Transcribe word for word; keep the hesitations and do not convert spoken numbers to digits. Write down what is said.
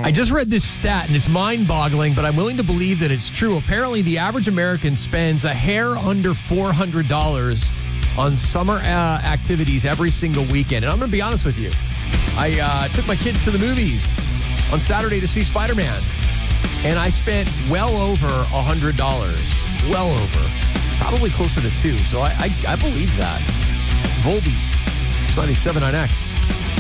I just read this stat, and it's mind-boggling, but I'm willing to believe that it's true. Apparently, the average American spends a hair under four hundred dollars on summer uh, activities every single weekend. And I'm going to be honest with you. I uh, took my kids to the movies on Saturday to see Spider-Man, and I spent well over one hundred dollars. Well over. Probably closer to two. So I, I, I believe that. Volbeat, ninety-seven on X.